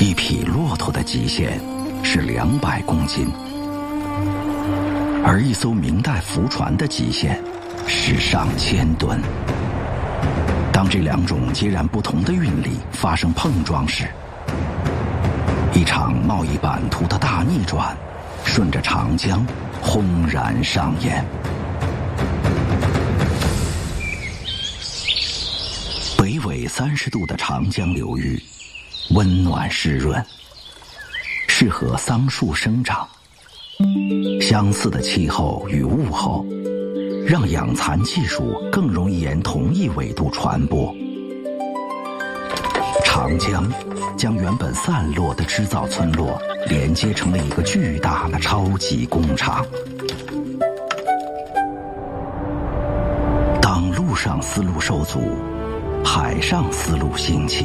一匹骆驼的极限是200公斤，而一艘明代浮船的极限是上千吨。当这2种截然不同的运力发生碰撞时，一场贸易版图的大逆转顺着长江轰然上演。北纬30度的长江流域温暖湿润，适合桑树生长。相似的气候与物候，让养蚕技术更容易沿同一纬度传播。长江将原本散落的织造村落连接成了一个巨大的超级工厂。当陆上丝路受阻，海上丝路兴起。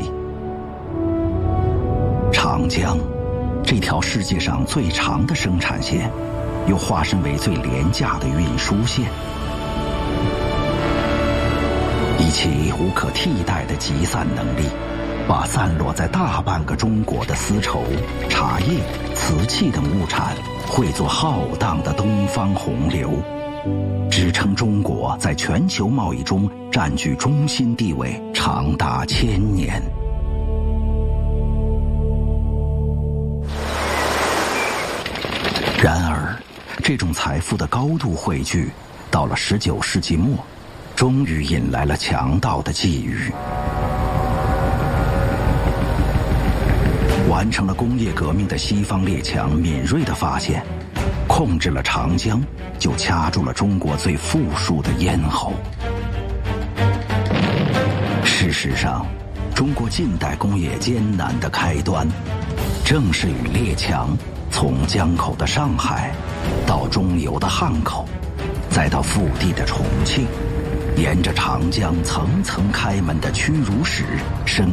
长江这条世界上最长的生产线，又化身为最廉价的运输线。以其无可替代的集散能力，把散落在大半个中国的丝绸、茶叶、瓷器等物产汇作浩荡的东方洪流，支撑中国在全球贸易中占据中心地位长达1000年。然而，这种财富的高度汇聚，到了19世纪末，终于引来了强盗的觊觎。完成了工业革命的西方列强敏锐地发现，控制了长江，就掐住了中国最富庶的咽喉。事实上，中国近代工业艰难的开端，正是与列强从江口的上海，到中游的汉口，再到腹地的重庆，沿着长江层层开门的屈辱史生